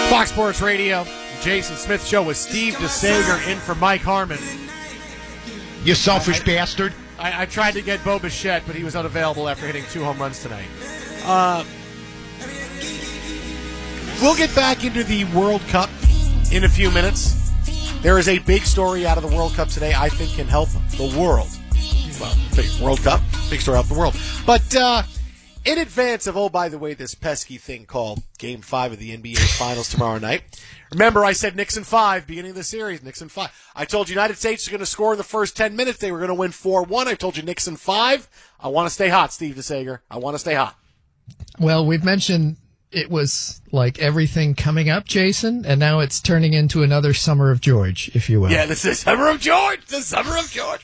Fox Sports Radio, Jason Smith Show with Steve DeSager in for Mike Harmon. You selfish bastard. I tried to get Bo Bichette, but he was unavailable after hitting 2 home runs tonight. We'll get back into the World Cup in a few minutes. There is a big story out of the World Cup today I think can help the world. Well, World Cup, big story out of the world. But in advance of, oh, by the way, this pesky thing called Game 5 of the NBA Finals tomorrow night, remember I said Knicks in 5, beginning of the series, Knicks in 5. I told you United States was going to score in the first 10 minutes. They were going to win 4-1. I told you Knicks in 5. I want to stay hot, Steve DeSager. I want to stay hot. Well, we've mentioned it was like everything coming up, Jason, and now it's turning into another Summer of George, if you will. Yeah, this is Summer of George. The Summer of George.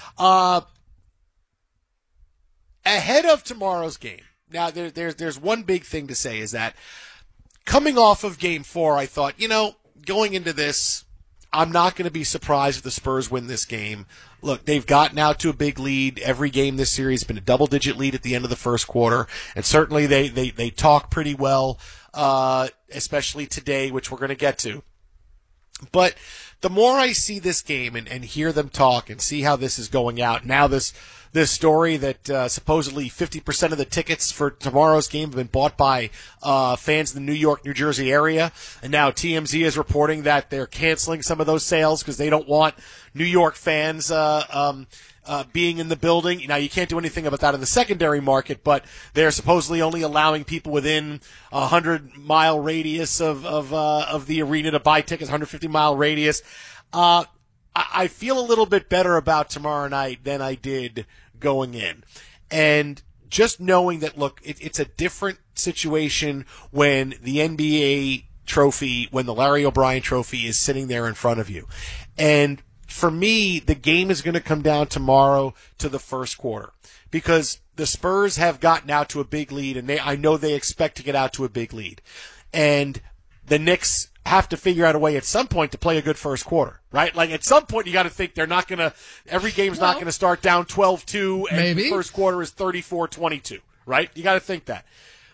Ahead of tomorrow's game, now there's one big thing to say is that coming off of Game 4, I thought, going into this, I'm not going to be surprised if the Spurs win this game. Look, they've gotten out to a big lead. Every game this series has been a double-digit lead at the end of the first quarter, and certainly they talk pretty well, especially today, which we're going to get to. But the more I see this game and hear them talk and see how this is going out, now this story that supposedly 50% of the tickets for tomorrow's game have been bought by fans in the New York, New Jersey area. And now TMZ is reporting that they're canceling some of those sales because they don't want New York fans being in the building. Now, you can't do anything about that in the secondary market, but they're supposedly only allowing people within a 100-mile radius of the arena to buy tickets, 150-mile radius. I feel a little bit better about tomorrow night than I did going in. And just knowing that, look, it's a different situation when the NBA trophy, when the Larry O'Brien trophy is sitting there in front of you. And for me, the game is going to come down tomorrow to the first quarter because the Spurs have gotten out to a big lead, and I know they expect to get out to a big lead. And the Knicks have to figure out a way at some point to play a good first quarter, right? Like at some point you got to think they're not going to, every game's not going to start down 12-2 and maybe. The first quarter is 34-22, right? You got to think that.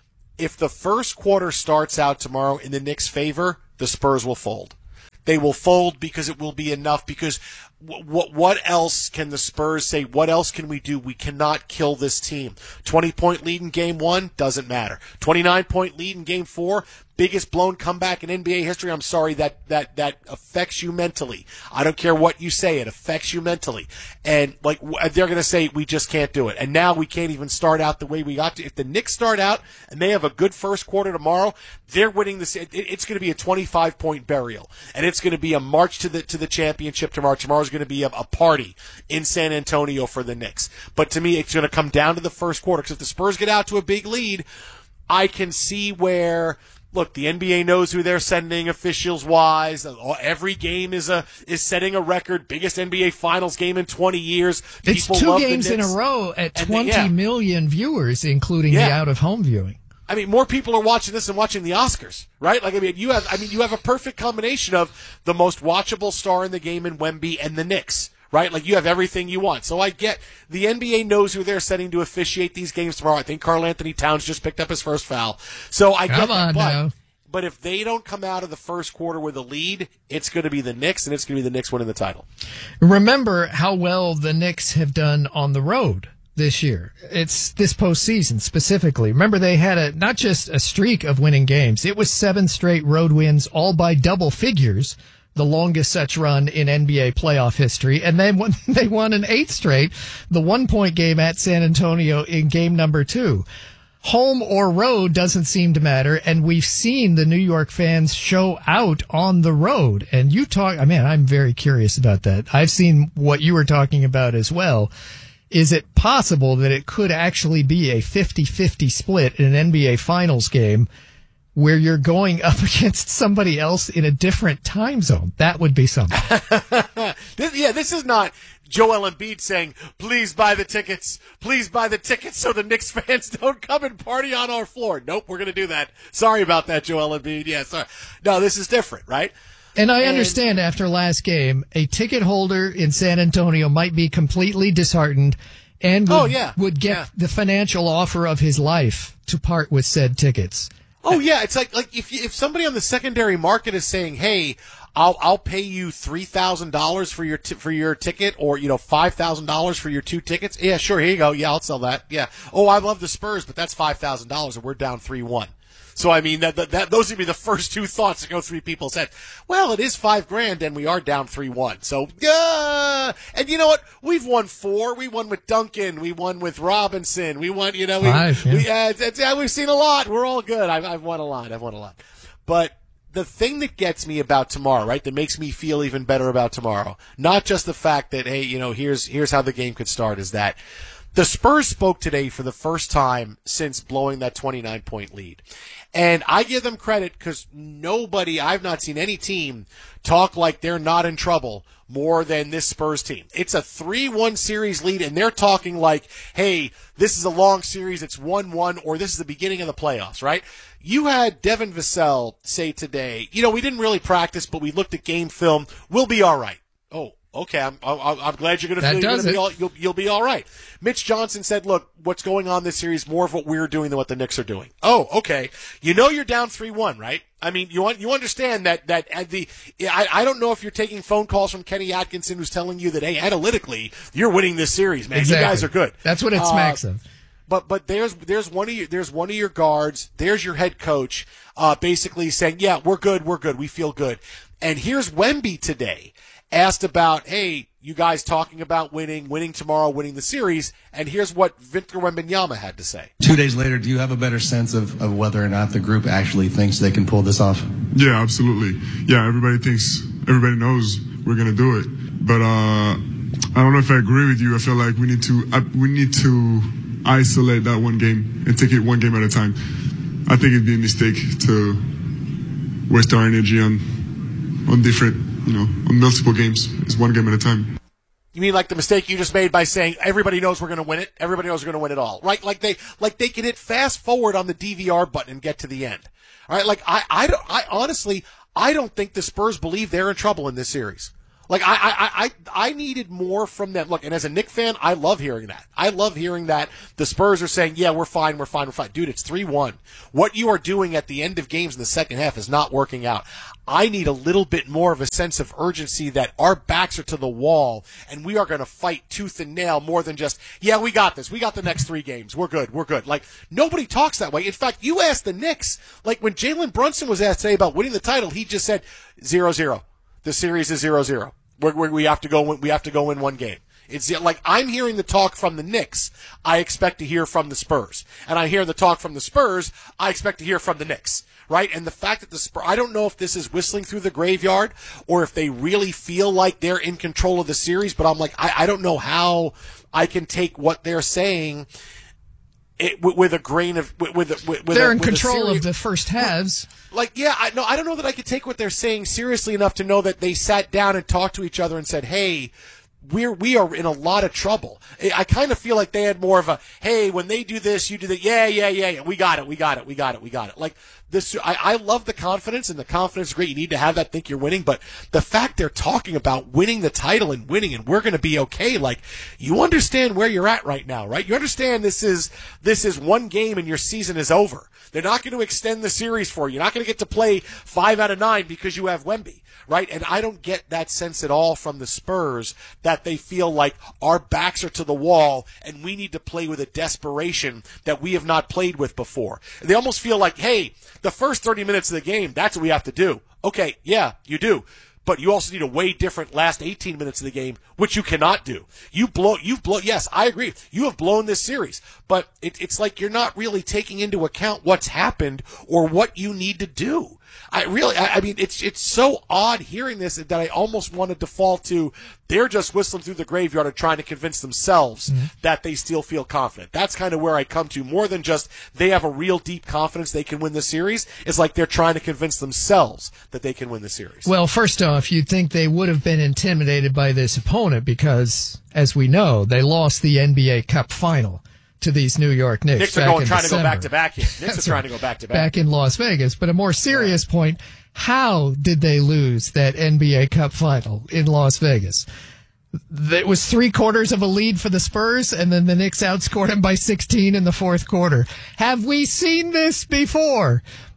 If the first quarter starts out tomorrow in the Knicks' favor, the Spurs will fold. They will fold because it will be enough because what else can the Spurs say? What else can we do? We cannot kill this team. 20-point lead in Game 1, doesn't matter. 29-point lead in Game 4, biggest blown comeback in NBA history. I'm sorry, that affects you mentally. I don't care what you say, it affects you mentally. And like they're going to say, we just can't do it. And now we can't even start out the way we got to. If the Knicks start out and they have a good first quarter tomorrow, they're winning this. It's going to be a 25-point burial. And it's going to be a march to the championship tomorrow. Tomorrow's going to be a party in San Antonio for the Knicks. But to me, it's going to come down to the first quarter. Because if the Spurs get out to a big lead, I can see where, look, the NBA knows who they're sending officials-wise. Every game is setting a record. Biggest NBA Finals game in 20 years. It's People 2 games in a row at 20 million viewers, including the out-of-home viewing. I mean, more people are watching this than watching the Oscars, right? Like, you have a perfect combination of the most watchable star in the game in Wemby and the Knicks, right? Like, you have everything you want. So I get the NBA knows who they're setting to officiate these games tomorrow. I think Karl Anthony Towns just picked up his first foul. So I get that. But if they don't come out of the first quarter with a lead, it's going to be the Knicks, and it's going to be the Knicks winning the title. Remember how well the Knicks have done on the road this year. It's this postseason specifically. Remember, they had not just a streak of winning games. It was 7 straight road wins, all by double figures, the longest such run in NBA playoff history. And then when they won an 8th straight, the 1-point game at San Antonio in game number 2. Home or road doesn't seem to matter, and we've seen the New York fans show out on the road. And you talk, I'm very curious about that. I've seen what you were talking about as well. Is it possible that it could actually be a 50-50 split in an NBA Finals game where you're going up against somebody else in a different time zone? That would be something. This is not Joel Embiid saying, please buy the tickets so the Knicks fans don't come and party on our floor. Nope, we're going to do that. Sorry about that, Joel Embiid. Yeah, sorry. No, this is different, right? And I understand after last game, a ticket holder in San Antonio might be completely disheartened and would get the financial offer of his life to part with said tickets. Oh yeah, it's like if somebody on the secondary market is saying, "Hey, I'll pay you $3,000 for your ticket, or $5,000 for your 2 tickets." Yeah, sure, here you go. Yeah, I'll sell that. Yeah. Oh, I love the Spurs, but that's $5,000, and we're down 3-1. So I mean, that those would be the first 2 thoughts that go through people's heads. Well, it is $5,000, and we are down 3-1. So and you know what? We've won 4. We won with Duncan. We won with Robinson. We won. 5. We've seen a lot. We're all good. I've won a lot. But the thing that gets me about tomorrow, right, that makes me feel even better about tomorrow, not just the fact that, hey, here's how the game could start, is that the Spurs spoke today for the first time since blowing that 29-point lead. And I give them credit because I've not seen any team talk like they're not in trouble more than this Spurs team. It's a 3-1 series lead, and they're talking like, hey, this is a long series, it's 1-1, or this is the beginning of the playoffs, right? You had Devin Vassell say today, we didn't really practice, but we looked at game film. We'll be all right. Oh, okay. I'm glad you're going to feel you'll be all right. Mitch Johnson said, look, what's going on this series more of what we're doing than what the Knicks are doing. Oh, okay. You're down 3-1, right? I mean, you understand that I don't know if you're taking phone calls from Kenny Atkinson, who's telling you that, hey, analytically, you're winning this series, man. Exactly. You guys are good. That's what it smacks of. But there's one of your guards. There's your head coach, basically saying, yeah, we're good, we feel good. And here's Wemby today, asked about, hey, you guys talking about winning tomorrow, winning the series, and here's what Victor Wembanyama had to say. 2 days later, do you have a better sense of whether or not the group actually thinks they can pull this off? Yeah, absolutely. Yeah, everybody knows we're gonna do it. But I don't know if I agree with you. I feel like we need to isolate that one game and take it one game at a time. I think it'd be a mistake to waste our energy on different, on multiple games. It's one game at a time. You mean like the mistake you just made by saying everybody knows we're going to win it? Everybody knows we're going to win it all, right? Like they can hit fast forward on the DVR button and get to the end. All right, like I honestly don't think the Spurs believe they're in trouble in this series. Like, I needed more from them. Look, and as a Knicks fan, I love hearing that. I love hearing that the Spurs are saying, yeah, we're fine. Dude, it's 3-1. What you are doing at the end of games in the second half is not working out. I need a little bit more of a sense of urgency that our backs are to the wall and we are going to fight tooth and nail more than just, yeah, we got this. We got the next 3 games. We're good. Like, nobody talks that way. In fact, you asked the Knicks, like when Jalen Brunson was asked today about winning the title, he just said 0-0. The series is 0-0. We have to go win one game. It's like I'm hearing the talk from the Knicks. I expect to hear from the Spurs, and I hear the talk from the Spurs. I expect to hear from the Knicks, right? And the fact that the Spurs, I don't know if this is whistling through the graveyard or if they really feel like they're in control of the series. But I'm like, I don't know how I can take what they're saying with a grain of they're in control of the first halves. Like, yeah, I don't know that I could take what they're saying seriously enough to know that they sat down and talked to each other and said, hey, we are in a lot of trouble. I kind of feel like they had more of a, hey, when they do this, you do that. Yeah. We got it. Like this, I love the confidence, and the confidence is great. You need to have that, think you're winning. But the fact they're talking about winning the title and winning, and we're going to be okay. Like, you understand where you're at right now, right? You understand this is one game and your season is over. They're not going to extend the series for you. You're not going to get to play 5 out of 9 because you have Wemby. Right? And I don't get that sense at all from the Spurs that they feel like our backs are to the wall and we need to play with a desperation that we have not played with before. They almost feel like, hey, the first 30 minutes of the game, that's what we have to do. Okay, yeah, you do. But you also need a way different last 18 minutes of the game, which you cannot do. You've blown, yes, I agree. You have blown this series, but it's like you're not really taking into account what's happened or what you need to do. I mean, it's so odd hearing this that I almost want to default to they're just whistling through the graveyard and trying to convince themselves that they still feel confident. That's kind of where I come to, more than just they have a real deep confidence they can win the series. It's like they're trying to convince themselves that they can win the series. Well, first off, you'd think they would have been intimidated by this opponent because, as we know, they lost the NBA Cup final to these New York Knicks. Knicks are trying to go back-to-back here. Knicks are trying to go back-to-back. Back in Las Vegas. But a more serious point, how did they lose that NBA Cup final in Las Vegas? It was 3/4 of a lead for the Spurs, and then the Knicks outscored them by 16 in the fourth quarter. Have we seen this before?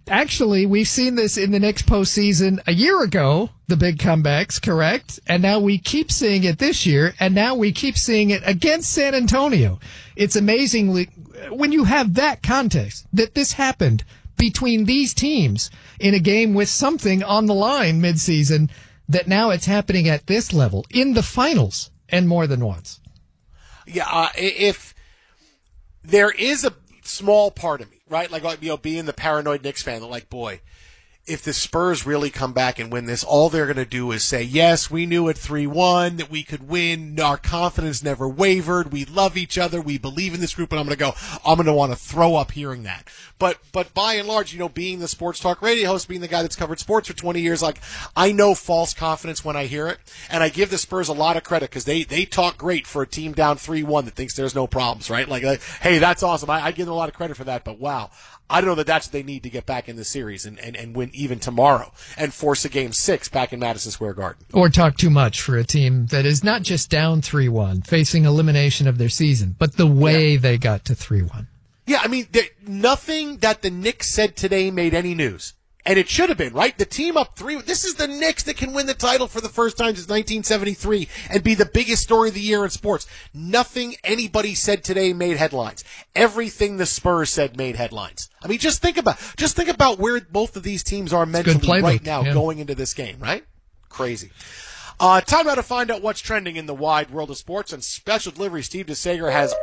Actually, we've seen this in the Knicks postseason a year ago, the big comebacks, correct? And now we keep seeing it this year, and now we keep seeing it against San Antonio. It's amazingly, when you have that context, that this happened between these teams in a game with something on the line midseason, that now it's happening at this level, in the finals, and more than once. Yeah, if there is a small part of me, right, like, being the paranoid Knicks fan, like, boy, if the Spurs really come back and win this, all they're going to do is say, yes, we knew at 3-1 that we could win. Our confidence never wavered. We love each other. We believe in this group. And I'm going to want to throw up hearing that. But by and large, being the sports talk radio host, being the guy that's covered sports for 20 years, like, I know false confidence when I hear it. And I give the Spurs a lot of credit because they talk great for a team down 3-1 that thinks there's no problems, right? Like, hey, that's awesome. I give them a lot of credit for that. But wow. I don't know that that's what they need to get back in the series and win even tomorrow and force a Game 6 back in Madison Square Garden. Or talk too much for a team that is not just down 3-1, facing elimination of their season, but the way they got to 3-1. Yeah, I mean, nothing that the Knicks said today made any news. And it should have been, right? The team up 3. This is the Knicks that can win the title for the first time since 1973 and be the biggest story of the year in sports. Nothing anybody said today made headlines. Everything the Spurs said made headlines. I mean, just think about where both of these teams are mentally right now going into this game, right? Crazy. Time now to find out what's trending in the wide world of sports. And special delivery, Steve DeSager has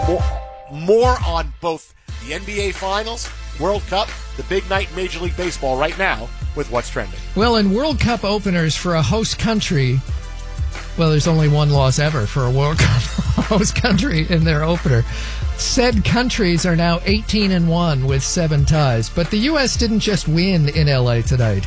more on both the NBA Finals, World Cup, the big night in Major League Baseball right now with what's trending. Well, in World Cup openers for a host country, well, there's only one loss ever for a World Cup host country in their opener. Said countries are now 18-1 with 7 ties. But the U.S. didn't just win in L.A. tonight.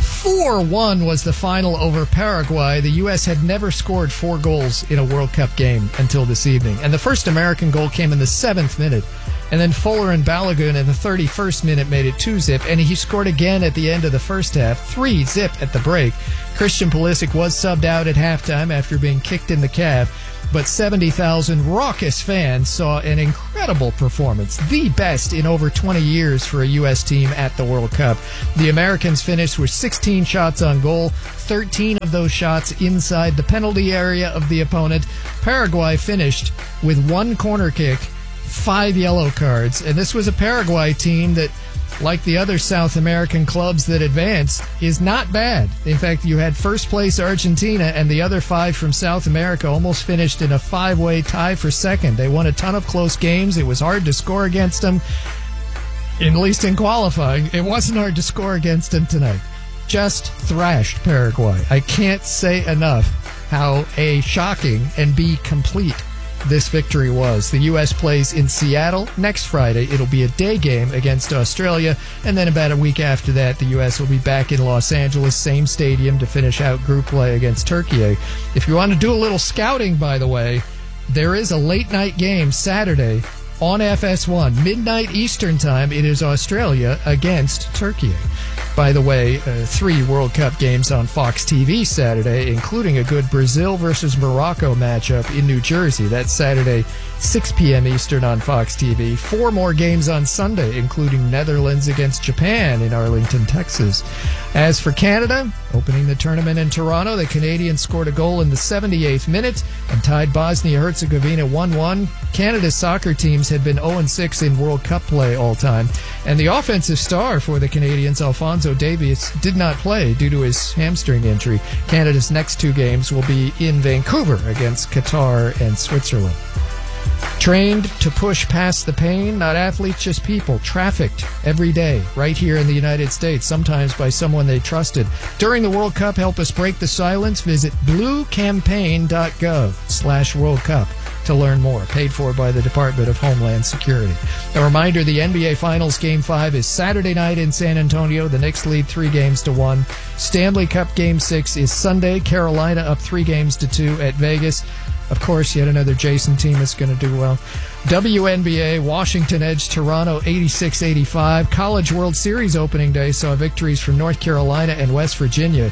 4-1 was the final over Paraguay. The U.S. had never scored 4 goals in a World Cup game until this evening. And the first American goal came in the 7th minute. And then Fuller and Balogun in the 31st minute made it 2-0. And he scored again at the end of the first half, 3-0 at the break. Christian Pulisic was subbed out at halftime after being kicked in the calf. But 70,000 raucous fans saw an incredible performance, the best in over 20 years for a U.S. team at the World Cup. The Americans finished with 16 shots on goal, 13 of those shots inside the penalty area of the opponent. Paraguay finished with 1 corner kick, 5 yellow cards, and this was a Paraguay team that, like the other South American clubs that advanced, is not bad. In fact, you had first place Argentina, and the other 5 from South America almost finished in a 5-way tie for second. They won a ton of close games. It was hard to score against them, at least in qualifying. It wasn't hard to score against them tonight. Just thrashed Paraguay. I can't say enough how A, shocking, and B, complete this victory was. The U.S. plays in Seattle next Friday. It'll be a day game against Australia, and then about a week after that, the U.S. will be back in Los Angeles, same stadium, to finish out group play against Turkey. If you want to do a little scouting, by the way, there is a late-night game Saturday on FS1, midnight Eastern time. It is Australia against Turkey. By the way, 3 World Cup games on Fox TV Saturday, including a good Brazil versus Morocco matchup in New Jersey. That's Saturday, 6 p.m. Eastern on Fox TV. 4 more games on Sunday, including Netherlands against Japan in Arlington, Texas. As for Canada, opening the tournament in Toronto, the Canadians scored a goal in the 78th minute and tied Bosnia-Herzegovina 1-1. Canada's soccer teams had been 0-6 in World Cup play all time. And the offensive star for the Canadians, Alphonso Davies, did not play due to his hamstring injury. Canada's next 2 games will be in Vancouver against Qatar and Switzerland. Trained to push past the pain, not athletes, just people, trafficked every day right here in the United States, sometimes by someone they trusted. During the World Cup, help us break the silence. Visit bluecampaign.gov/World Cup to learn more. Paid for by the Department of Homeland Security. A reminder, the NBA Finals Game 5 is Saturday night in San Antonio. The Knicks lead 3-1. Stanley Cup Game 6 is Sunday. Carolina up 3-2 at Vegas. Of course, yet another Jason team that's going to do well. WNBA, Washington edged Toronto 86-85. College World Series opening day saw victories from North Carolina and West Virginia.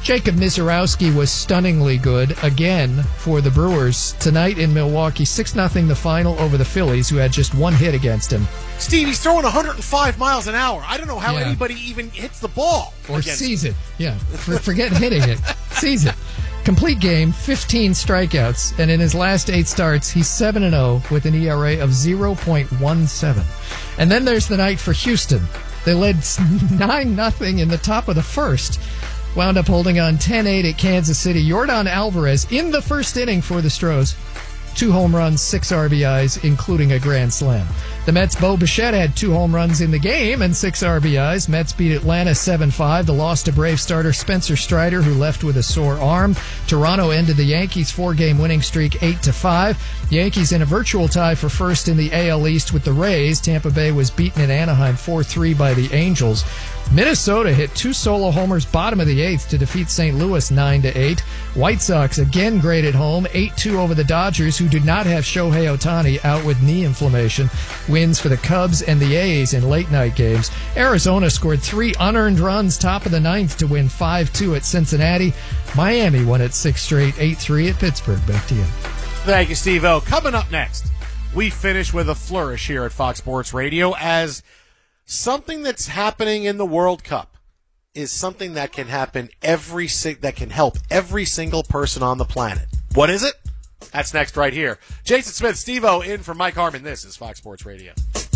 Jacob Mizorowski was stunningly good again for the Brewers tonight in Milwaukee. 6-0 the final over the Phillies, who had just one hit against him. Steve, he's throwing 105 miles an hour. I don't know how Yeah. anybody even hits the ball. Or sees it. Yeah. Forget hitting it. Sees it. Complete game, 15 strikeouts, and in his last 8 starts, he's 7-0 with an ERA of 0.17. And then there's the night for Houston. They led 9-0 in the top of the first. Wound up holding on 10-8 at Kansas City. Yordan Alvarez in the first inning for the Stros. 2 home runs, 6 RBIs, including a grand slam. The Mets' Bo Bichette had 2 home runs in the game and 6 RBIs. Mets beat Atlanta 7-5. The loss to Brave starter Spencer Strider, who left with a sore arm. Toronto ended the Yankees' 4-game winning streak 8-5. Yankees in a virtual tie for first in the AL East with the Rays. Tampa Bay was beaten in Anaheim 4-3 by the Angels. Minnesota hit 2 solo homers bottom of the 8th to defeat St. Louis 9-8. White Sox again great at home, 8-2 over the Dodgers, who did not have Shohei Ohtani out with knee inflammation. Wins for the Cubs and the A's in late-night games. Arizona scored 3 unearned runs top of the 9th to win 5-2 at Cincinnati. Miami won at 6 straight, 8-3 at Pittsburgh. Back to you. Thank you, Steve-O. Coming up next, we finish with a flourish here at Fox Sports Radio as something that's happening in the World Cup is something that can happen that can help every single person on the planet. What is it? That's next right here. Jason Smith, Steve-O in for Mike Harmon. This is Fox Sports Radio.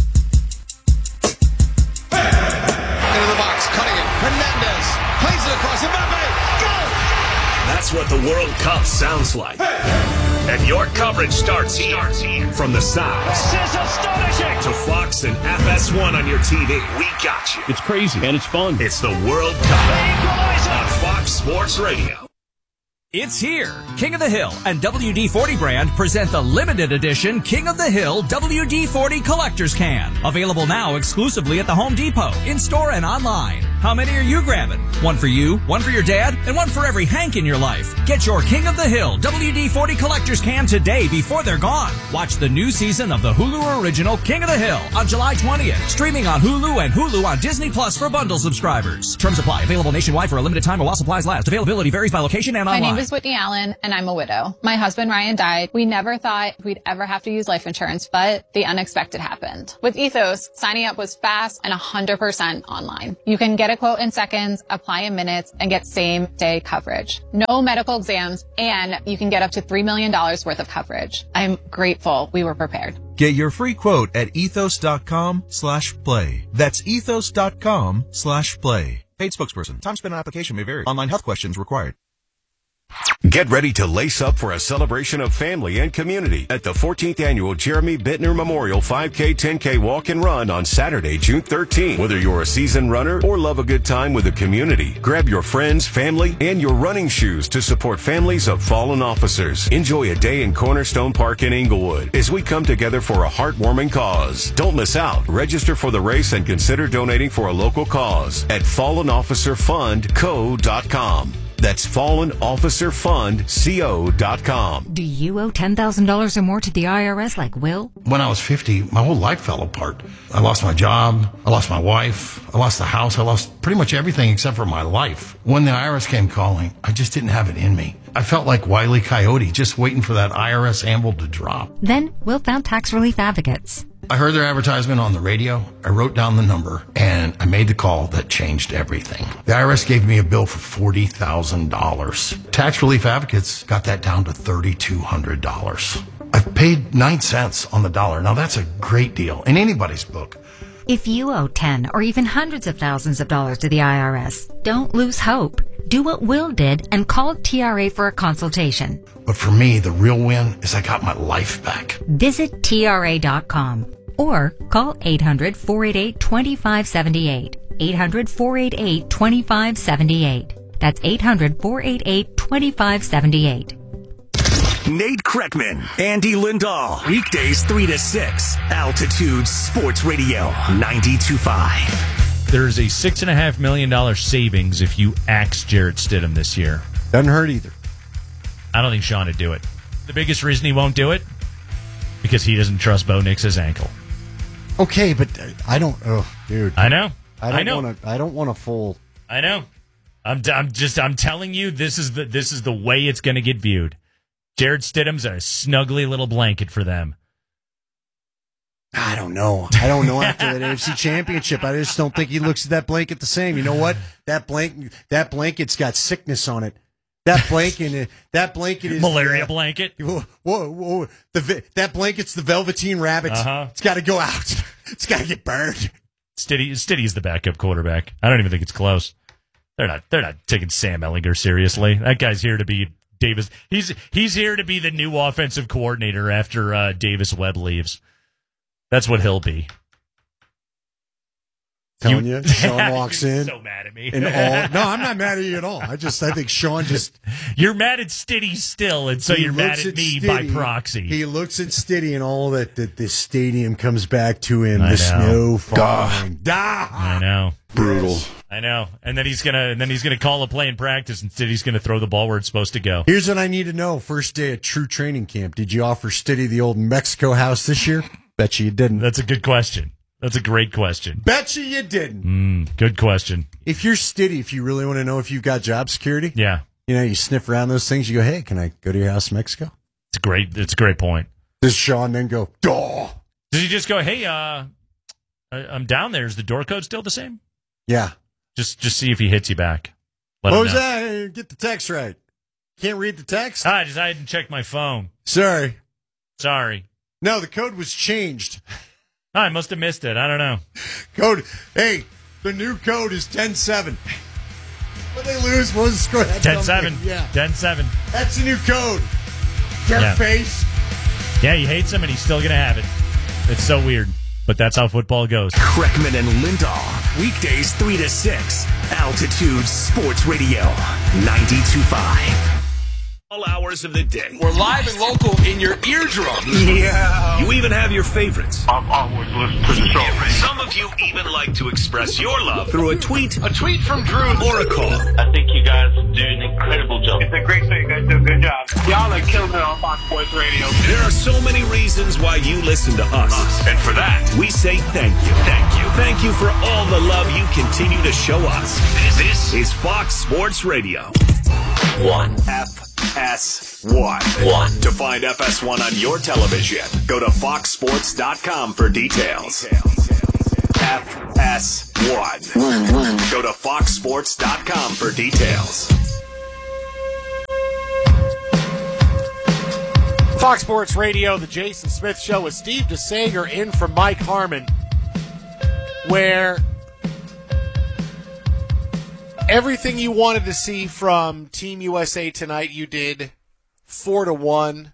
Into the box, cutting it. Hernandez plays it across. Mbappe, goal! That's what the World Cup sounds like. And your coverage starts here. From the South. This is astonishing. To Fox and FS1 on your TV. We got you. It's crazy and it's fun. It's the World Cup on Fox Sports Radio. It's here. King of the Hill and WD-40 brand present the limited edition King of the Hill WD-40 Collector's Can. Available now exclusively at the Home Depot, in-store and online. How many are you grabbing? One for you, one for your dad, and one for every Hank in your life. Get your King of the Hill WD-40 Collector's Can today before they're gone. Watch the new season of the Hulu original King of the Hill on July 20th. Streaming on Hulu and Hulu on Disney Plus for bundle subscribers. Terms apply. Available nationwide for a limited time or while supplies last. Availability varies by location and online. My name is Whitney Allen, and I'm a widow. My husband, Ryan, died. We never thought we'd ever have to use life insurance, but the unexpected happened. With Ethos, signing up was fast and 100% online. You can get a quote in seconds, apply in minutes, and get same-day coverage. No medical exams, and you can get up to $3 million worth of coverage. I'm grateful we were prepared. Get your free quote at ethos.com/play. That's ethos.com/play. Paid spokesperson. Time spent on application may vary. Online health questions required. Get ready to lace up for a celebration of family and community at the 14th Annual Jeremy Bittner Memorial 5K 10K Walk and Run on Saturday, June 13th. Whether you're a seasoned runner or love a good time with the community, grab your friends, family, and your running shoes to support families of fallen officers. Enjoy a day in Cornerstone Park in Inglewood as we come together for a heartwarming cause. Don't miss out. Register for the race and consider donating for a local cause at fallenofficerfundco.com. That's fallenofficerfundco.com. Do you owe $10,000 or more to the IRS like Will? When I was 50, my whole life fell apart. I lost my job. I lost my wife. I lost the house. I lost pretty much everything except for my life. When the IRS came calling, I just didn't have it in me. I felt like Wile E. Coyote, just waiting for that IRS anvil to drop. Then Will found Tax Relief Advocates. I heard their advertisement on the radio. I wrote down the number, and I made the call that changed everything. The IRS gave me a bill for $40,000. Tax Relief Advocates got that down to $3,200. I've paid 9 cents on the dollar. Now, that's a great deal in anybody's book. If you owe 10 or even hundreds of thousands of dollars to the IRS, don't lose hope. Do what Will did and call TRA for a consultation. But for me, the real win is I got my life back. Visit TRA.com or call 800-488-2578. 800-488-2578. That's 800-488-2578. Nate Kreckman, Andy Lindahl, weekdays 3 to 6, Altitude Sports Radio 92.5. There's a $6.5 million savings if you axe Jarrett Stidham this year. Doesn't hurt either. I don't think Sean would do it. The biggest reason he won't do it? Because he doesn't trust Bo Nix's ankle. Okay, but I don't. Oh, dude. I know. I don't want a full. I know. I'm telling you, this is the way it's going to get viewed. Jared Stidham's a snuggly little blanket for them. I don't know. After that AFC Championship, I just don't think he looks at that blanket the same. You know what? That blanket's got sickness on it. That blanket is malaria blanket. Whoa! That blanket's the Velveteen Rabbit. It's got to go out. It's got to get burned. Stiddy's the backup quarterback. I don't even think it's close. They're not taking Sam Ehlinger seriously. That guy's here to be Davis. He's here to be the new offensive coordinator after Davis Webb leaves. That's what he'll be. Telling you, Sean walks in. So mad at me. No, I'm not mad at you at all. I think Sean just. You're mad at Stiddy still, and so you're mad at me by proxy. He looks at Stiddy and all that the stadium comes back to him. The snow falling. I know. Brutal. Yes. I know. And then he's gonna call a play in practice, and Stiddy's gonna throw the ball where it's supposed to go. Here's what I need to know. First day of true training camp. Did you offer Stiddy the old Mexico house this year? Bet you didn't. That's a good question. That's a great question. Bet you didn't. Good question. If you're Stiddy, if you really want to know if you've got job security, yeah, you sniff around those things. You go, hey, can I go to your house in Mexico? It's a great point. Does Sean then go, duh? Does he just go, hey, I'm down there. Is the door code still the same? Yeah. Just see if he hits you back. Jose, get the text right. Can't read the text? I didn't check my phone. Sorry. No, the code was changed. I must have missed it. I don't know. Hey, the new code is 10-7. When they lose, what was the score? 10-7. Yeah. 10-7. That's the new code. Jerk face. Yeah, he hates him, and he's still going to have it. It's so weird, but that's how football goes. Kreckman and Lindahl, weekdays 3 to 6. Altitude Sports Radio, 92.5. All hours of the day. We're live and local in your eardrum. Yeah. You even have your favorites. I'm always listening to the show. Some of you even like to express your love through a tweet. A tweet from Drew. Or a call. I think you guys do an incredible job. It's a great show. You guys do a good job. Y'all are killing it on Fox Sports Radio. There are so many reasons why you listen to us. And for that, we say thank you. Thank you. Thank you for all the love you continue to show us. This is Fox Sports Radio. 1. FS1. To find FS1 on your television, go to foxsports.com for details. FS1. Go to foxsports.com for details. Fox Sports Radio, the Jason Smith Show with Steve DeSager in for Mike Harmon, where everything you wanted to see from Team USA tonight, you did. 4-1.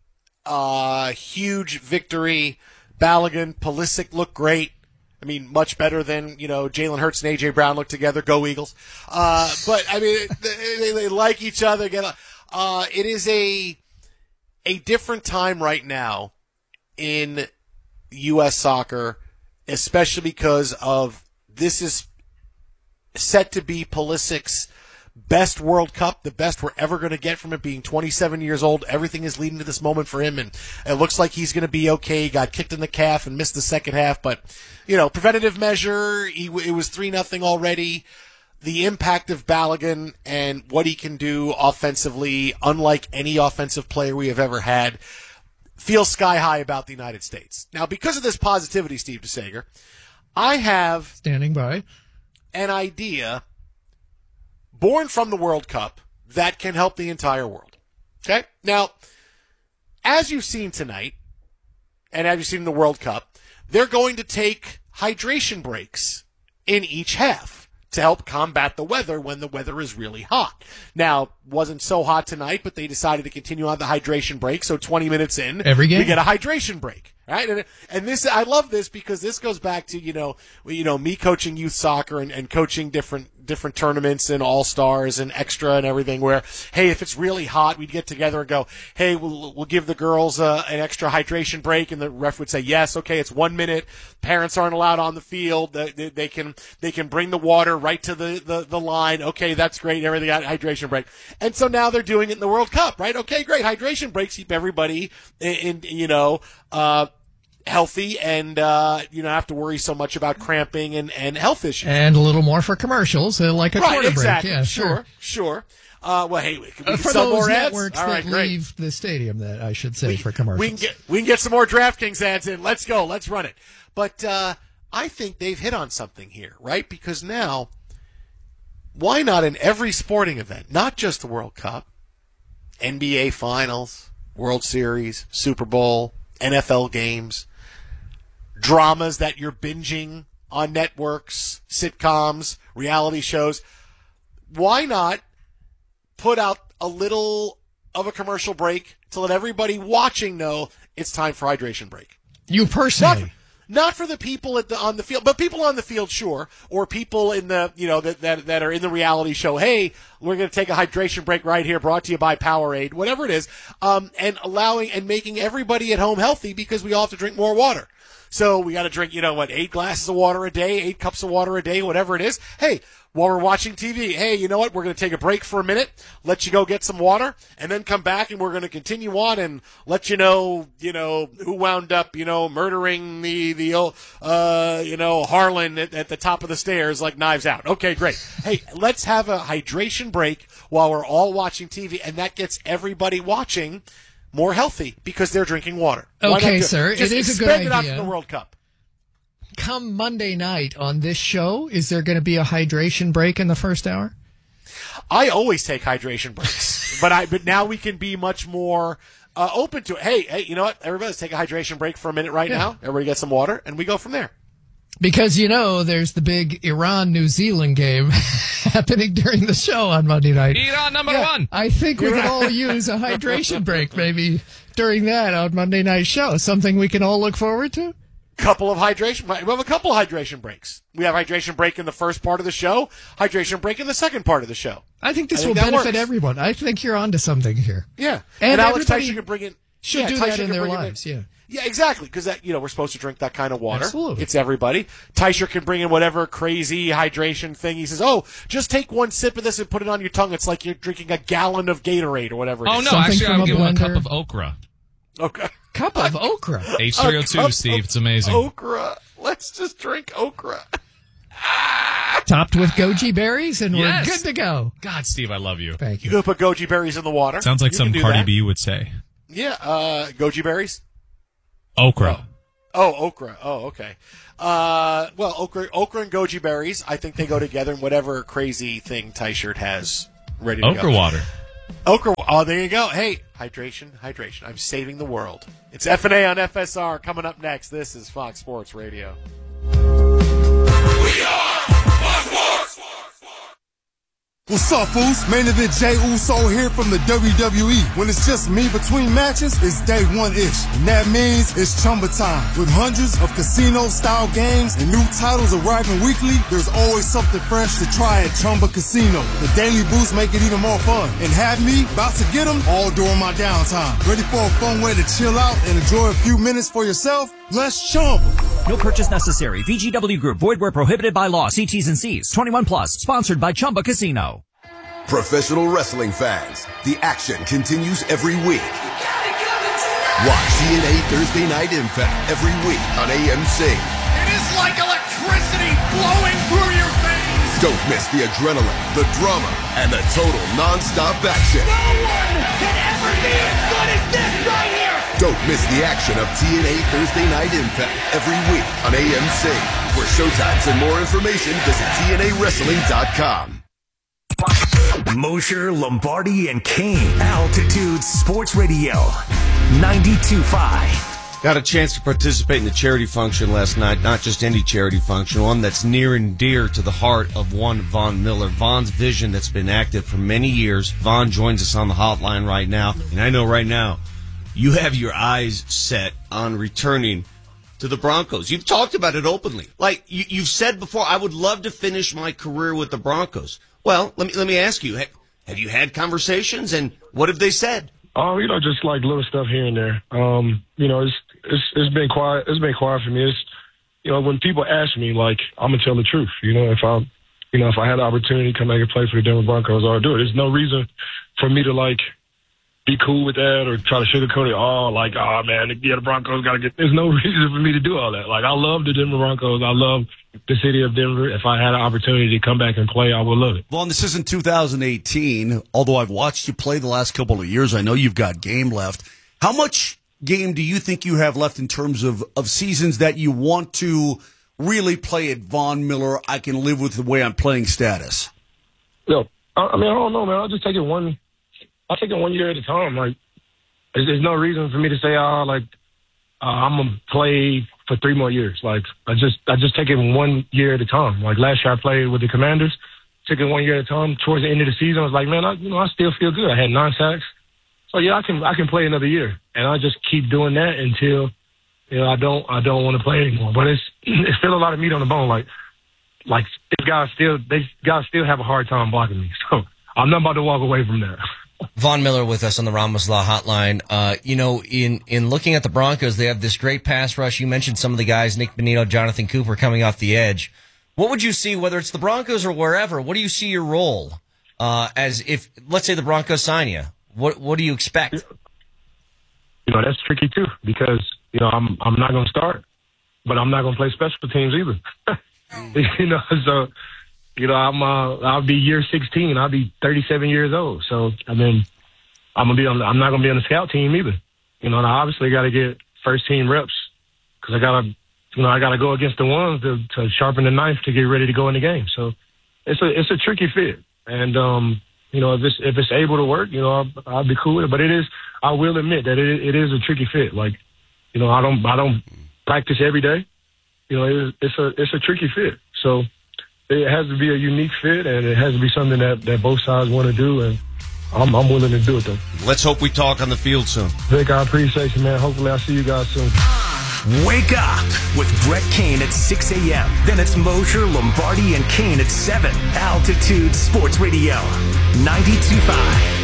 Huge victory. Balogun, Pulisic looked great. I mean, much better than, Jalen Hurts and A.J. Brown look together. Go Eagles. But, I mean, they like each other. It is a different time right now in U.S. soccer, especially because of this is set to be Pulisic's best World Cup, the best we're ever going to get from it, being 27 years old. Everything is leading to this moment for him, and it looks like he's going to be okay. He got kicked in the calf and missed the second half, but, preventative measure, it was 3-0 already. The impact of Balogun and what he can do offensively, unlike any offensive player we have ever had, feels sky high about the United States. Now, because of this positivity, Steve DeSager, I have... standing by... an idea born from the World Cup that can help the entire world. Okay? Now, as you've seen tonight, and as you've seen in the World Cup, they're going to take hydration breaks in each half to help combat the weather when the weather is really hot. Now, wasn't so hot tonight, but they decided to continue on the hydration break, so 20 minutes in, every game, we get a hydration break. Right? And this, I love this because this goes back to, me coaching youth soccer and coaching different tournaments and all-stars and extra and everything where, hey, if it's really hot, we'd get together and go, hey, we'll give the girls an extra hydration break. And the ref would say, yes, okay, it's 1 minute. Parents aren't allowed on the field. They can bring the water right to the line. Okay, that's great. Everything got hydration break. And so now they're doing it in the World Cup, right? Okay, great. Hydration breaks keep everybody healthy and you don't have to worry so much about cramping and health issues. And a little more for commercials, like a quarter exactly. break. Yeah, Sure. Well, hey, we can for sell those more ads. networks All right, that great. leave the stadium, that I should say, for commercials. We can get some more DraftKings ads in. Let's go. Let's run it. But I think they've hit on something here, right? Because now, why not in every sporting event, not just the World Cup, NBA Finals, World Series, Super Bowl, NFL games, dramas that you're binging on networks, sitcoms, reality shows, why not put out a little of a commercial break to let everybody watching know it's time for hydration break? You personally. Not for the people on the field, but people on the field, sure, or people in the that are in the reality show. Hey, we're going to take a hydration break right here, brought to you by Powerade, whatever it is, and allowing and making everybody at home healthy because we all have to drink more water. So we got to drink, 8 glasses of water a day, 8 cups of water a day, whatever it is. Hey, while we're watching TV, hey, you know what? We're going to take a break for a minute, let you go get some water, and then come back, and we're going to continue on and let you know, who wound up, murdering the Harlan at the top of the stairs like Knives Out. Okay, great. Hey, let's have a hydration break while we're all watching TV, and that gets everybody watching more healthy because they're drinking water. Okay, sir. Just it is a good expand it out idea. from the World Cup. Come Monday night on this show, is there going to be a hydration break in the first hour? I always take hydration breaks, but now we can be much more open to it. Hey, you know what? Everybody, let's take a hydration break for a minute right now. Everybody get some water, and we go from there. Because, there's the big Iran-New Zealand game happening during the show on Monday night. Iran number one. I think we could all use a hydration break maybe during that on Monday night show. Something we can all look forward to? We have a couple hydration breaks. We have hydration break in the first part of the show, hydration break in the second part of the show. I think this will benefit everyone. I think you're onto something here. Yeah. And Alex Tyson can bring in. Should do that in their lives, yeah. Yeah, exactly, because we're supposed to drink that kind of water. Absolutely. It's everybody. Teicher can bring in whatever crazy hydration thing. He says, just take one sip of this and put it on your tongue. It's like you're drinking a gallon of Gatorade or whatever it is. Oh, no, actually, I'll give him a cup of okra. Okay. Cup of okra? H302, Steve. It's amazing. Okra. Let's just drink okra. Topped with goji berries, and we're good to go. God, Steve, I love you. Thank you. You can put goji berries in the water. Sounds like something Cardi B would say. Yeah, goji berries? Okra. Okra. Oh, okay. Well, okra and goji berries, I think they go together in whatever crazy thing Tyshirt has ready to go. Okra water. Okra. Oh, there you go. Hey, hydration. I'm saving the world. It's F&A on FSR coming up next. This is Fox Sports Radio. We are Fox Sports. What's up, fools? Main event Jey Uso here from the WWE. When it's just me between matches, it's day one-ish. And that means it's Chumba time. With hundreds of casino-style games and new titles arriving weekly, there's always something fresh to try at Chumba Casino. The daily boosts make it even more fun. And have me about to get them all during my downtime. Ready for a fun way to chill out and enjoy a few minutes for yourself? Let's Chumba. No purchase necessary. VGW Group. Void where prohibited by law. See T's and C's. 21 plus. Sponsored by Chumba Casino. Professional wrestling fans, the action continues every week. Watch TNA Thursday Night Impact every week on AMC. It is like electricity flowing through your veins. Don't miss the adrenaline, the drama, and the total non-stop action. No one can ever be as good as this right here. Don't miss the action of TNA Thursday Night Impact every week on AMC. For showtimes and more information, visit TNAWrestling.com. Mosher, Lombardi, and Kane. Altitude Sports Radio. 92.5. Got a chance to participate in the charity function last night. Not just any charity function, one that's near and dear to the heart of one Von Miller. Von's vision that's been active for many years. Von joins us on the hotline right now. And I know right now you have your eyes set on returning to the Broncos. You've talked about it openly. Like you've said before, I would love to finish my career with the Broncos. Well, let me ask you, have you had conversations, and what have they said? Just like little stuff here and there. It's been quiet. It's been quiet for me. It's, when people ask me, like, I'm gonna tell the truth. If I had the opportunity to come back and play for the Denver Broncos, I'll do it. There's no reason for me to be cool with that or try to sugarcoat it. Oh man, the Broncos got to get. There's no reason for me to do all that. Like, I love the Denver Broncos. I love the city of Denver. If I had an opportunity to come back and play, I would love it. Well, and this isn't 2018. Although I've watched you play the last couple of years, I know you've got game left. How much game do you think you have left in terms of seasons that you want to really play at Von Miller? I can live with the way I'm playing status. No, I mean, I don't know, man. I'll just take it one year at a time. Like, there's no reason for me to say, I'm gonna play for 3 more years. Like, I just take it 1 year at a time. Like, last year I played with the Commanders, took it 1 year at a time. Towards the end of the season, I was like, man, I still feel good. I had 9 sacks, so yeah, I can play another year, and I just keep doing that until I don't want to play anymore. But it's still a lot of meat on the bone. Like these guys still have a hard time blocking me, so I'm not about to walk away from that. Von Miller with us on the Ramos Law Hotline. In looking at the Broncos, they have this great pass rush. You mentioned some of the guys, Nick Bonito, Jonathan Cooper, coming off the edge. What would you see, whether it's the Broncos or wherever, what do you see your role as if, let's say, the Broncos sign you? What do you expect? That's tricky, too, because, I'm not going to start, but I'm not going to play special teams either. So... I'll be year 16. I'll be 37 years old. So, I mean, I'm not going to be on the scout team either. And I obviously got to get first team reps because I got to go against the ones to sharpen the knife to get ready to go in the game. So it's a tricky fit. And, if it's able to work, I'll be cool with it. But I will admit that it is a tricky fit. Like, I don't practice every day. It's a tricky fit. So, it has to be a unique fit, and it has to be something that both sides want to do, and I'm willing to do it, though. Let's hope we talk on the field soon. Vic, I appreciate you, man. Hopefully I'll see you guys soon. Wake up with Brett Kane at 6 a.m. Then it's Mosher, Lombardi, and Kane at 7. Altitude Sports Radio, 92.5.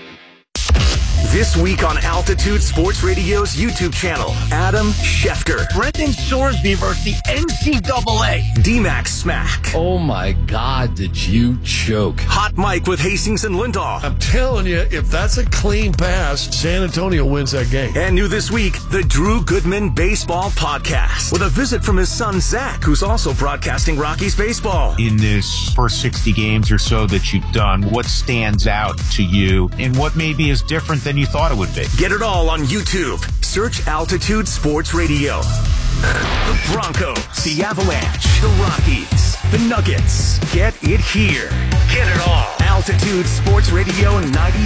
This week on Altitude Sports Radio's YouTube channel, Adam Schefter. Brendan Sorsby versus the NCAA. D-Mac Smack. Oh my God, did you choke? Hot Mike with Hastings and Lindahl. I'm telling you, if that's a clean pass, San Antonio wins that game. And new this week, the Drew Goodman Baseball Podcast. With a visit from his son, Zach, who's also broadcasting Rockies baseball. In this first 60 games or so that you've done, what stands out to you and what maybe is different than you thought it would be? Get it all on YouTube. Search Altitude Sports Radio. The Broncos, the Avalanche, the Rockies, the Nuggets. Get it here. Get it all. Altitude Sports Radio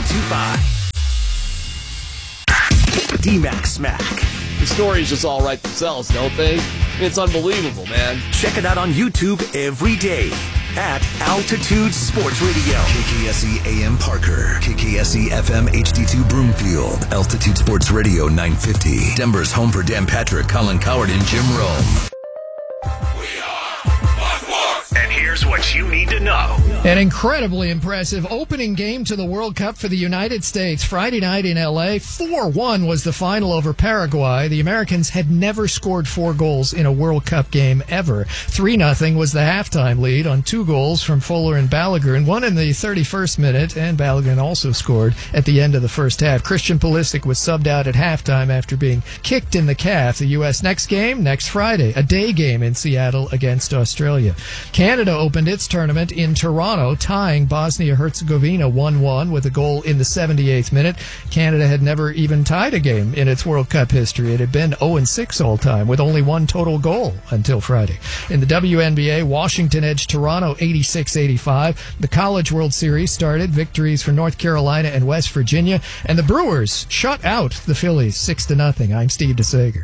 92.5. D-Mac Smack. The stories just all write themselves, don't they? It's unbelievable, man. Check it out on YouTube every day at Altitude Sports Radio. KKSE AM Parker, KKSE FM HD2 Broomfield, Altitude Sports Radio 950. Denver's home for Dan Patrick, Colin Coward, and Jim Rome. And here's what you need to know. An incredibly impressive opening game to the World Cup for the United States. Friday night in L.A., 4-1 was the final over Paraguay. The Americans had never scored 4 goals in a World Cup game ever. 3-0 was the halftime lead on 2 goals from Fuller and Balogun, one in the 31st minute, and Balogun also scored at the end of the first half. Christian Pulisic was subbed out at halftime after being kicked in the calf. The U.S. next game, next Friday, a day game in Seattle against Australia. Canada opened its tournament in Toronto, tying Bosnia-Herzegovina 1-1 with a goal in the 78th minute. Canada had never even tied a game in its World Cup history. It had been 0-6 all time, with only 1 total goal until Friday. In the WNBA, Washington edged Toronto 86-85. The College World Series started, victories for North Carolina and West Virginia, and the Brewers shut out the Phillies 6-0. I'm Steve DeSager.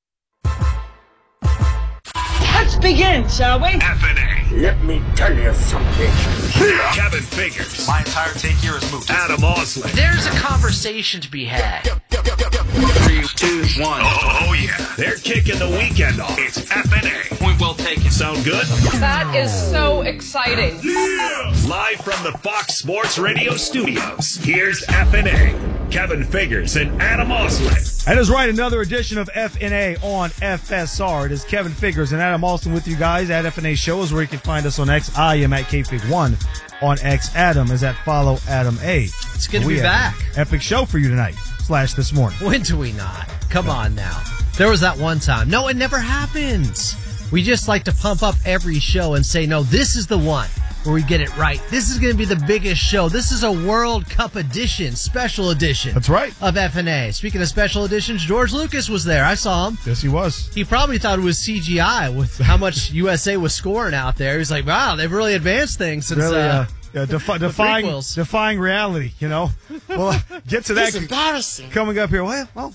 Let's begin, shall we? FNA. Let me tell you something. Kevin Figures. My entire take here is moved. Adam Osley. There's a conversation to be had. 3, 2, 1. Oh, yeah. They're kicking the weekend off. It's FNA. Point well taken. Sound good? That is so exciting. Yeah! Live from the Fox Sports Radio studios, here's FNA. Kevin Figures and Adam Osley. That is right, another edition of FNA on FSR. It is Kevin Figures and Adam Austin with you guys at FNA Show is where you can find us on X. I am at KFig1 on X. Adam is at Follow Adam A. It's good to We be have back. an epic show for you tonight / this morning. When do we not? Come on now. There was that one time. No, it never happens. We just like to pump up every show and say, no, this is the one where we get it right. This is going to be the biggest show. This is a World Cup edition, special edition. That's right. Of FNA. Speaking of special editions, George Lucas was there. I saw him. Yes, he was. He probably thought it was CGI with how much USA was scoring out there. He's like, wow, they've really advanced things since defying reality, you know. Well, get to that. It's embarrassing. Coming up here. Well,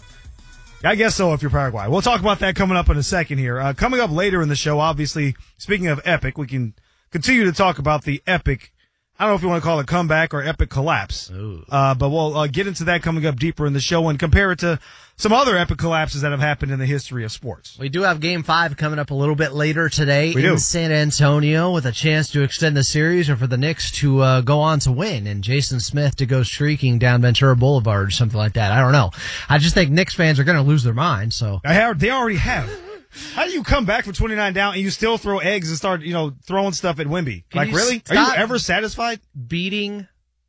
I guess so if you're Paraguay. We'll talk about that coming up in a second here. Coming up later in the show, obviously, speaking of epic, we can continue to talk about the epic, I don't know if you want to call it comeback or epic collapse. But we'll get into that coming up deeper in the show and compare it to some other epic collapses that have happened in the history of sports. We do have Game 5 coming up a little bit later today We in do. San Antonio with a chance to extend the series or for the Knicks to go on to win and Jason Smith to go streaking down Ventura Boulevard or something like that. I don't know. I just think Knicks fans are going to lose their mind. So They already have. How do you come back from 29 down and you still throw eggs and start, throwing stuff at Wemby? Can Like, you really? Are stop you ever satisfied? beating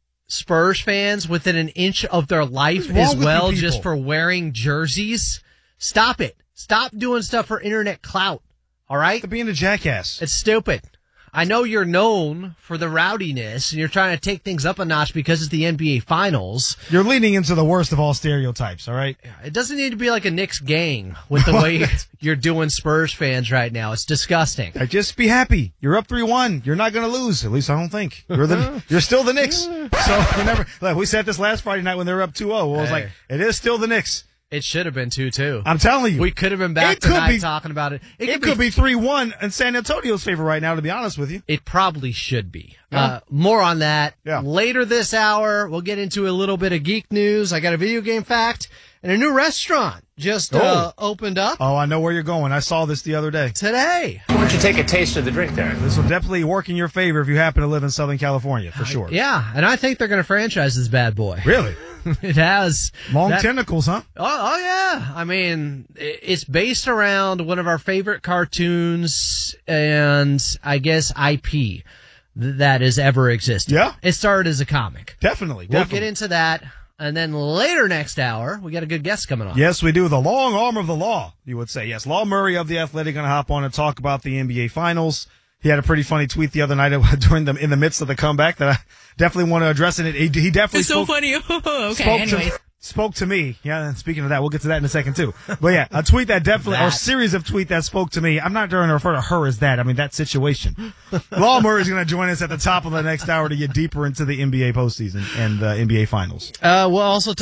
Spurs fans within an inch of their life What's wrong as with well you people? just for wearing jerseys? Stop it. Stop doing stuff for internet clout. All right? To being a jackass. It's stupid. I know you're known for the rowdiness and you're trying to take things up a notch because it's the NBA Finals. You're leaning into the worst of all stereotypes, all right? It doesn't need to be like a Knicks gang with the way you're doing Spurs fans right now. It's disgusting. Just be happy. You're up 3-1. You're not going to lose. At least I don't think. You're still the Knicks. So we said this last Friday night when they were up 2-0. It was like, it is still the Knicks. It should have been 2-2. I'm telling you. We could have been back tonight talking about it. It could be 3-1 in San Antonio's favor right now, to be honest with you. It probably should be. Yeah. More on that Yeah. later this hour. We'll get into a little bit of geek news. I got a video game fact and a new restaurant just opened up Oh, I know where you're going. I saw this the other day. today. Why don't you take a taste of the drink there? This will definitely work in your favor if you happen to live in Southern California, for sure. Yeah, and I think they're going to franchise this bad boy. Really? It has Long tentacles, huh? Oh yeah. I mean, it's based around one of our favorite cartoons and I guess IP that has ever existed. Yeah. It started as a comic. Definitely. We'll get into that. And then later next hour, we got a good guest coming on. Yes, we do. The long arm of the law, you would say. Yes, Law Murray of The Athletic going to hop on and talk about the NBA Finals. He had a pretty funny tweet the other night in the midst of the comeback that I definitely want to address. And he definitely It's so funny. spoke to me. Yeah, and speaking of that, we'll get to that in a second too. But yeah, a tweet that definitely, or series of tweets that spoke to me. I'm not going to refer to her as that. I mean, that situation. Law Murray is going to join us at the top of the next hour to get deeper into the NBA postseason and the NBA Finals. We'll also